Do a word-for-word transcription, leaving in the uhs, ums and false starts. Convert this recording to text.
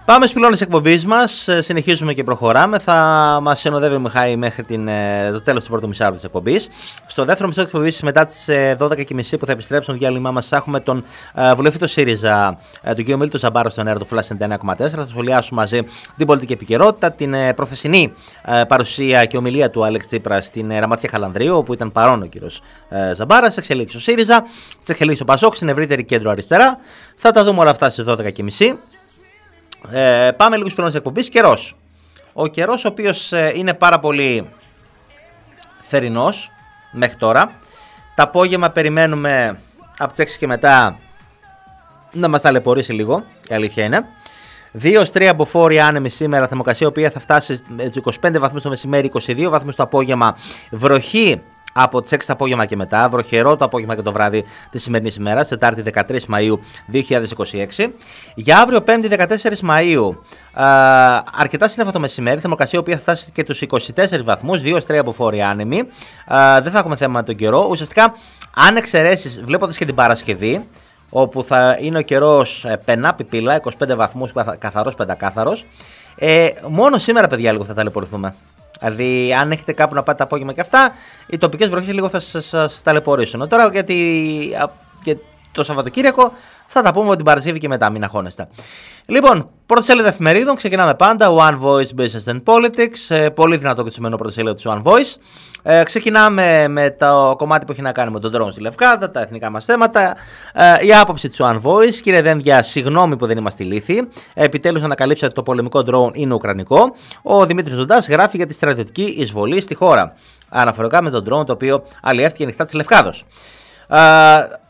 Πάμε στους πυλώνες εκπομπής μας, συνεχίζουμε και προχωράμε. Θα μας συνοδεύει ο Μιχάη μέχρι την, το τέλος του πρώτου μισάρου της εκπομπής. Στο δεύτερο μισό της εκπομπής, μετά τις δώδεκα και μισή που θα επιστρέψουν το διάλειμμά μας, έχουμε τον uh, βουλευτή του ΣΥΡΙΖΑ, uh, τον κ. Μίλτο Ζαμπάρο, στον αέρα του Flash ενενήντα εννέα κόμμα τέσσερα. Θα σχολιάσουμε μαζί την πολιτική επικαιρότητα, την uh, προθεσινή uh, παρουσία και ομιλία του Άλεξ Τσίπρα στην uh, Ραματιά Χαλανδρίου, όπου ήταν παρόν ο κ. Uh, Ζαμπάρας. Εξελίξει ο ΣΥΡΙΖΑ, εξελίξει ο ΠΑΣΟΚ στην ευρύτερη κέντρο αριστερά. Θα τα δούμε όλα αυτά στις δώδεκα και μισή. Ε, πάμε λίγο στους πυλώνες εκπομπής. Καιρός. Ο καιρός, ο οποίος ε, είναι πάρα πολύ θερινός μέχρι τώρα. Τα απόγευμα περιμένουμε από τις έξι και μετά να μας ταλαιπωρήσει λίγο, η αλήθεια είναι. δύο με τρία μποφόρ άνεμη σήμερα, θερμοκρασία η οποία θα φτάσει στους είκοσι πέντε βαθμούς το μεσημέρι, είκοσι δύο βαθμούς το απόγευμα. Βροχή από τις έξι το απόγευμα και μετά, βροχερό το απόγευμα και το βράδυ της σημερινής ημέρας, Τετάρτη δεκατρείς Μαΐου δύο χιλιάδες είκοσι έξι. Για αύριο Πέμπτη δεκατέσσερις Μαΐου, α, αρκετά σύννεφα το μεσημέρι, θερμοκρασία η οποία θα φτάσει και τους είκοσι τέσσερις βαθμούς, δύο με τρία μποφόρ άνεμη. Α, δεν θα έχουμε θέμα με τον καιρό. Ουσιαστικά, αν εξαιρέσεις, βλέποντας και την Παρασκευή, όπου θα είναι ο καιρός πενά πιπίλα, είκοσι πέντε βαθμούς, καθαρός πεντακάθαρος, ε, μόνο σήμερα, παιδιά, λίγο θα ταλαιπωρηθούμε. Δηλαδή, αν έχετε κάπου να πάτε το απόγευμα και αυτά, οι τοπικές βροχές λίγο θα σας, σας ταλαιπωρήσουν. Τώρα, γιατί και το Σαββατοκύριακο θα τα πούμε την Παρασκευή και μετά, μην αγχώνεστε. Λοιπόν, πρώτη σελίδα εφημερίδων, ξεκινάμε πάντα. One Voice Business and Politics. Ε, πολύ δυνατό και σημαίνω πρώτη σελίδα του One Voice. Ε, ξεκινάμε με το κομμάτι που έχει να κάνει με τον drone στη Λευκάδα, τα εθνικά μας θέματα. Ε, η άποψη του One Voice. Κύριε Δένδια, συγγνώμη που δεν είμαστε ηλίθιοι. Επιτέλους ανακαλύψατε ότι το πολεμικό drone είναι ουκρανικό. Ο Δημήτρης Δοντάς γράφει για τη στρατιωτική εισβολή στη χώρα. Αναφορικά με τον drone το οποίο αλλιεύτηκε νυχτά της Λευκάδος. Uh,